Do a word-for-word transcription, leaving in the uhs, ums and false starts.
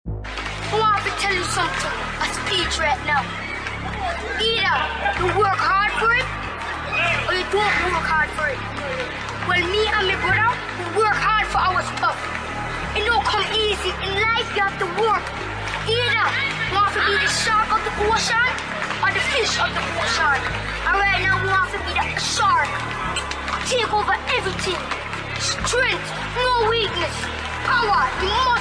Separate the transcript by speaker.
Speaker 1: I want to tell you something, a speech right now. Either you work hard for it, or you don't work hard for it. Well, me and my brother, we work hard for our stuff. It don't come easy. In life, you have to work. Either you want to be the shark of the ocean, or the fish of the ocean. And right now, we want to be the shark. Take over everything. Strength, no weakness. Power, the